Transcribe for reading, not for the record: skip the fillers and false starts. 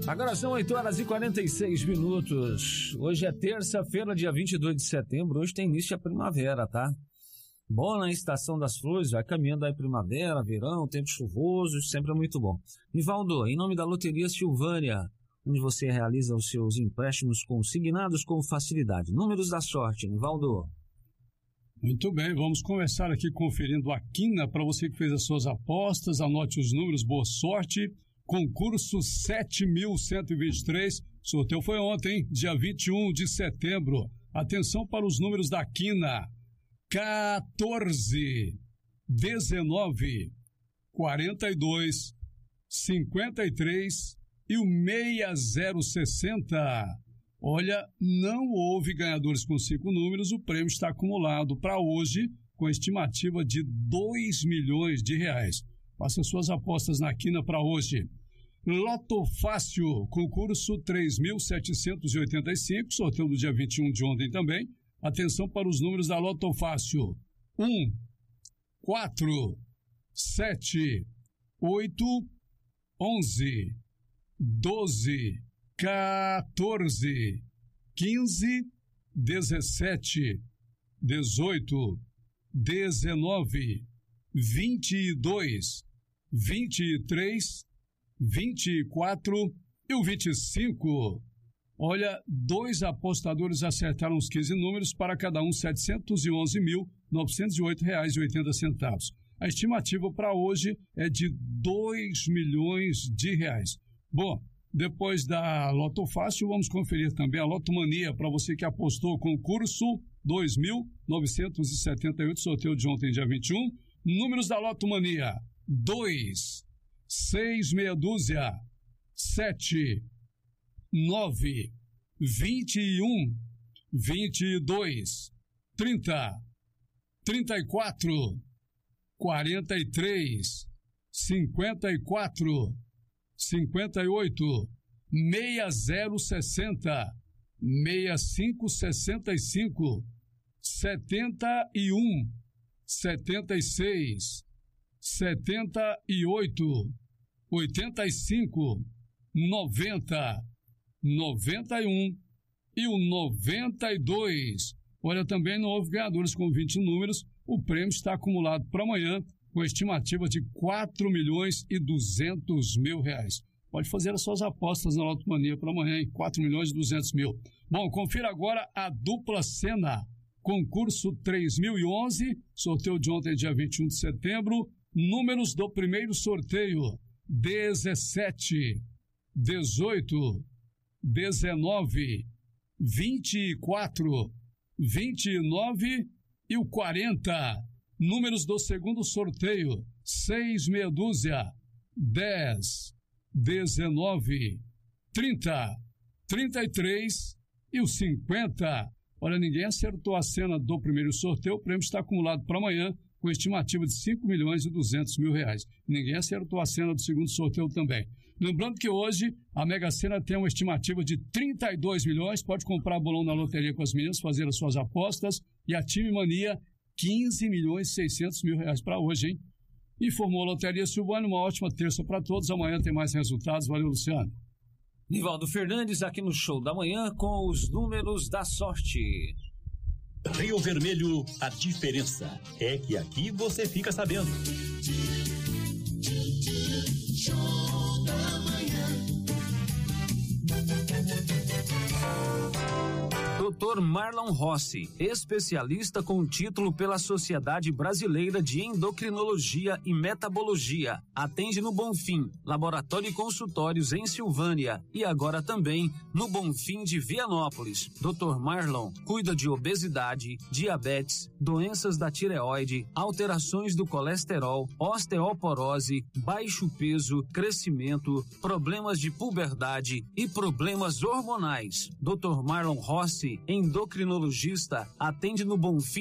Agora são 8h46. Hoje é terça-feira, dia 22 de setembro. Hoje tem início a primavera, tá? Bom, na estação das flores, vai caminhando aí primavera, verão, tempo chuvoso, sempre é muito bom. Nivaldo, em nome da Loteria Silvânia, onde você realiza os seus empréstimos consignados com facilidade. Números da sorte, Nivaldo. Muito bem, vamos começar aqui conferindo a quina para você que fez as suas apostas. Anote os números, boa sorte. Concurso 7.123, sorteio foi ontem, dia 21 de setembro. Atenção para os números da quina: 14, 19, 42, 53 e o 6060. Olha, não houve ganhadores com 5 números, o prêmio está acumulado para hoje com estimativa de R$2 milhões. Faça suas apostas na quina para hoje. Loto Fácil, concurso 3.785, sorteio do dia 21 de ontem também. Atenção para os números da Loto Fácil: 1, 4, 7, 8, 11, 12, 14, 15, 17, 18, 19, 22, 23, 24 e o 25. Olha, 2 apostadores acertaram os 15 números, para cada um R$711.908,80. A estimativa para hoje é de R$2 milhões. Bom, depois da Loto Fácil, vamos conferir também a Loto Mania, para você que apostou. Concurso 2.978, sorteio de ontem, dia 21. Números da Loto Mania: 2, 6 meia dúzia, 7, 9, 21, 22, 30, 34, 43, 54, 58, 6060, 6565, 71, 76, 78, 85, 90, 91 e o 92. Olha, também não houve ganhadores com 20 números. O prêmio está acumulado para amanhã com estimativa de R$4.200.000. Pode fazer as suas apostas na Loto Mania para amanhã em R$4.200.000. Bom, confira agora a dupla cena. Concurso 3.011, sorteio de ontem, dia 21 de setembro. Números do primeiro sorteio: 17, 18, 19, 24, 29 e o 40. Números do segundo sorteio: 6 meia dúzia, 10, 19, 30, 33 e o 50. Olha, ninguém acertou a cena do primeiro sorteio. O prêmio está acumulado para amanhã com estimativa de R$5.200.000. Ninguém acertou a cena do segundo sorteio também. Lembrando que hoje a Mega Sena tem uma estimativa de 32 milhões. Pode comprar bolão na loteria com as meninas, fazer as suas apostas. E a Time Mania, R$15.600.000 para hoje, hein? Informou a Loteria Silvânia. Uma ótima terça para todos. Amanhã tem mais resultados. Valeu, Luciano. Nivaldo Fernandes aqui no Show da Manhã com os números da sorte. Rio Vermelho, a diferença é que aqui você fica sabendo. Show da Manhã. Dr. Marlon Rossi, especialista com título pela Sociedade Brasileira de Endocrinologia e Metabologia. Atende no Bonfim, laboratório e consultórios em Silvânia e agora também no Bonfim de Vianópolis. Dr. Marlon cuida de obesidade, diabetes, doenças da tireoide, alterações do colesterol, osteoporose, baixo peso, crescimento, problemas de puberdade e problemas hormonais. Dr. Marlon Rossi, endocrinologista, atende no Bonfim